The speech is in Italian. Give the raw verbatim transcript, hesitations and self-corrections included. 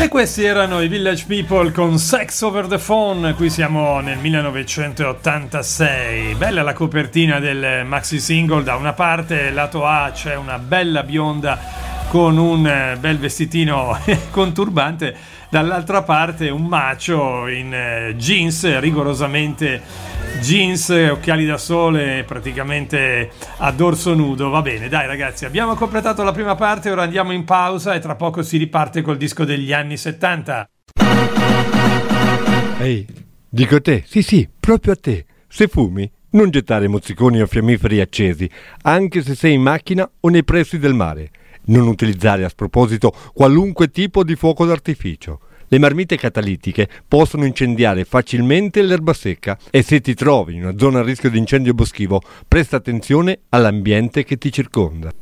E questi erano i Village People con Sex Over the Phone. Qui siamo nel millenovecentottantasei. Bella la copertina del maxi single. Da una parte, lato A, c'è una bella bionda con un bel vestitino con turbante, dall'altra parte un macio in jeans, rigorosamente jeans, occhiali da sole, praticamente a dorso nudo. Va bene, dai ragazzi, abbiamo completato la prima parte, ora andiamo in pausa e tra poco si riparte col disco degli anni settanta. Ehi, dico a te, sì sì, proprio a te, se fumi non gettare mozziconi o fiammiferi accesi, anche se sei in macchina o nei pressi del mare. Non utilizzare a sproposito qualunque tipo di fuoco d'artificio. Le marmite catalitiche possono incendiare facilmente l'erba secca e se ti trovi in una zona a rischio di incendio boschivo, presta attenzione all'ambiente che ti circonda.